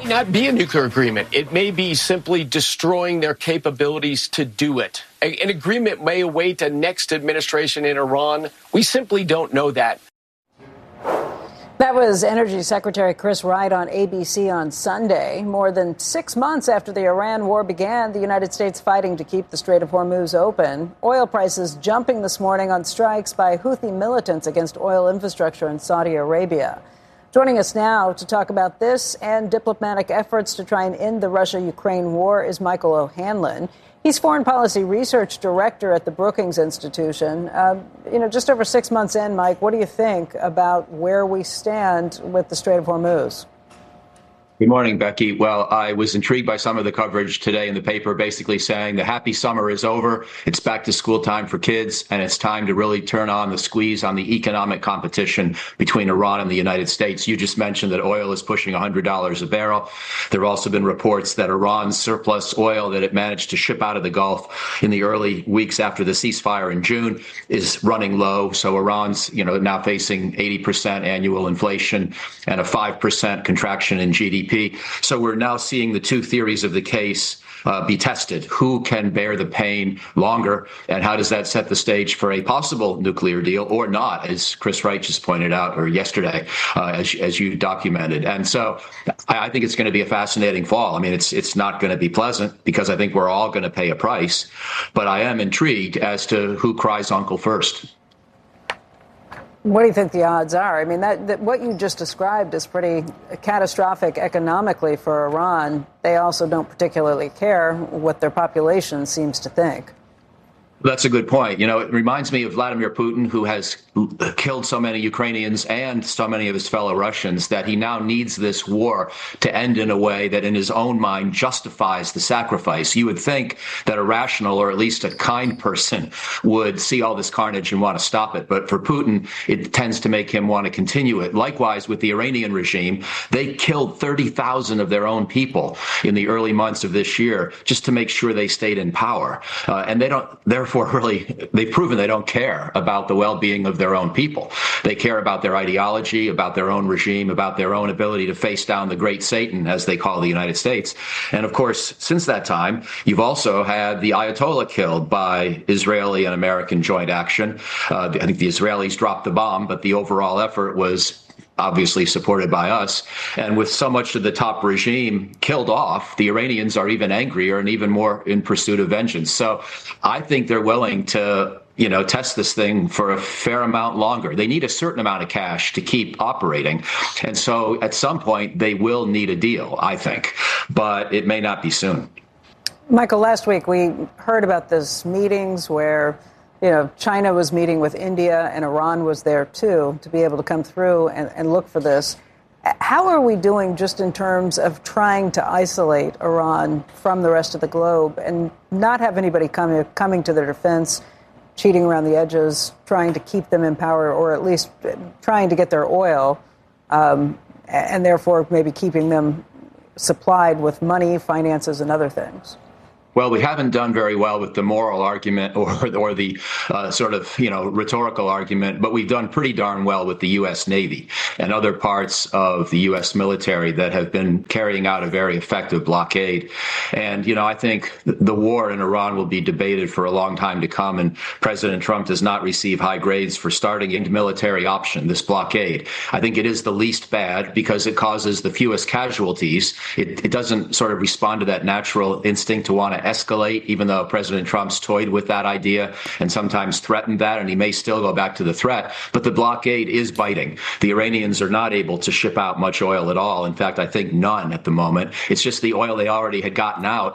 not be a nuclear agreement. It may be simply destroying their capabilities to do it. An agreement may await a next administration in Iran. We simply don't know that. That was Energy Secretary Chris Wright on ABC on Sunday. More than 6 months after the Iran war began, the United States fighting to keep the Strait of Hormuz open. Oil prices jumping this morning on strikes by Houthi militants against oil infrastructure in Saudi Arabia. Joining us now to talk about this and diplomatic efforts to try and end the Russia-Ukraine war is Michael O'Hanlon. He's Foreign Policy Research Director at the Brookings Institution. Just over 6 months in, Mike, what do you think about where we stand with the Strait of Hormuz? Good morning, Becky. Well, I was intrigued by some of the coverage today in the paper, basically saying the happy summer is over. It's back to school time for kids, and it's time to really turn on the squeeze on the economic competition between Iran and the United States. You just mentioned that oil is pushing $100 a barrel. There have also been reports that Iran's surplus oil that it managed to ship out of the Gulf in the early weeks after the ceasefire in June is running low. So Iran's, now facing 80% annual inflation and a 5% contraction in GDP. So we're now seeing the two theories of the case be tested. Who can bear the pain longer, and how does that set the stage for a possible nuclear deal or not, as Chris Wright just pointed out, or yesterday, as you documented. And so I think it's going to be a fascinating fall. I mean, it's not going to be pleasant because I think we're all going to pay a price, but I am intrigued as to who cries uncle first. What do you think the odds are? I mean, that what you just described is pretty catastrophic economically for Iran. They also don't particularly care what their population seems to think. That's a good point. It reminds me of Vladimir Putin, who has killed so many Ukrainians and so many of his fellow Russians, that he now needs this war to end in a way that in his own mind justifies the sacrifice. You would think that a rational, or at least a kind person, would see all this carnage and want to stop it. But for Putin, it tends to make him want to continue it. Likewise, with the Iranian regime, they killed 30,000 of their own people in the early months of this year just to make sure they stayed in power. And they've proven they don't care about the well-being of their own people. They care about their ideology, about their own regime, about their own ability to face down the great Satan, as they call the United States. And of course, since that time, you've also had the Ayatollah killed by Israeli and American joint action. I think the Israelis dropped the bomb, but the overall effort was obviously supported by us. And with so much of the top regime killed off, the Iranians are even angrier and even more in pursuit of vengeance. So I think they're willing to, test this thing for a fair amount longer. They need a certain amount of cash to keep operating. And so at some point, they will need a deal, I think. But it may not be soon. Michael, last week we heard about these meetings where China was meeting with India and Iran was there, too, to be able to come through and look for this. How are we doing just in terms of trying to isolate Iran from the rest of the globe and not have anybody coming to their defense, cheating around the edges, trying to keep them in power, or at least trying to get their oil and therefore maybe keeping them supplied with money, finances, and other things? Well, we haven't done very well with the moral argument or the rhetorical argument, but we've done pretty darn well with the U.S. Navy and other parts of the U.S. military that have been carrying out a very effective blockade. And, I think the war in Iran will be debated for a long time to come. And President Trump does not receive high grades for starting a military option, this blockade. I think it is the least bad because it causes the fewest casualties. It doesn't sort of respond to that natural instinct to want to escalate, even though President Trump's toyed with that idea and sometimes threatened that, and he may still go back to the threat. But the blockade is biting. The Iranians are not able to ship out much oil at all. In fact, I think none at the moment. It's just the oil they already had gotten out